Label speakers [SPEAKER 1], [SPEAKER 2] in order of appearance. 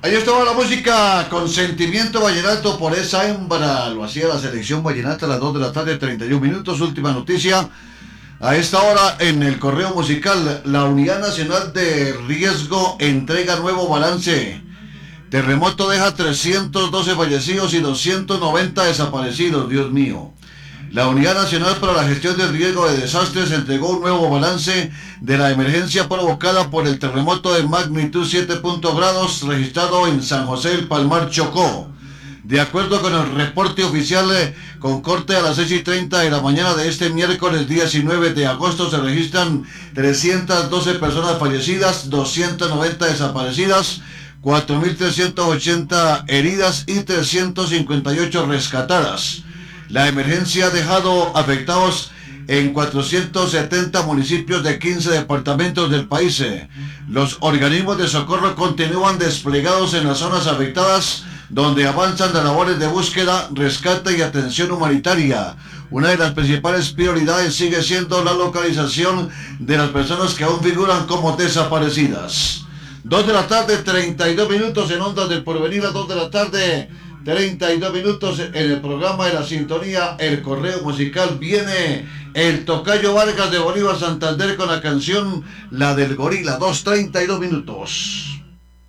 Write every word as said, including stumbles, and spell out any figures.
[SPEAKER 1] Ahí estaba la música con sentimiento vallenato por esa hembra. Lo hacía la selección vallenata a las dos de la tarde, treinta y un minutos. Última noticia. A esta hora en el correo musical, la Unidad Nacional de Riesgo entrega nuevo balance. Terremoto deja trescientos doce fallecidos y doscientos noventa desaparecidos. Dios mío. La Unidad Nacional para la Gestión del Riesgo de Desastres entregó un nuevo balance de la emergencia provocada por el terremoto de magnitud siete grados registrado en San José del Palmar, Chocó. De acuerdo con el reporte oficial, eh, con corte a las seis y treinta de la mañana de este miércoles diecinueve de agosto, se registran trescientas doce personas fallecidas, doscientas noventa desaparecidas, cuatro mil trescientas ochenta heridas y trescientas cincuenta y ocho rescatadas. La emergencia ha dejado afectados en cuatrocientos setenta municipios de quince departamentos del país. Los organismos de socorro continúan desplegados en las zonas afectadas, donde avanzan las labores de búsqueda, rescate y atención humanitaria. Una de las principales prioridades sigue siendo la localización de las personas que aún figuran como desaparecidas. dos de la tarde, treinta y dos minutos en Ondas del Porvenir, a dos de la tarde, treinta y dos minutos en el programa de la sintonía, el correo musical. Viene el Tocayo Vargas de Bolívar Santander con la canción La del Gorila, dos treinta y dos minutos.